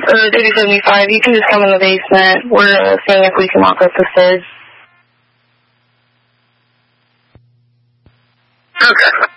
or 3075, you can just come in the basement. We're seeing if we can walk up the stairs. Okay.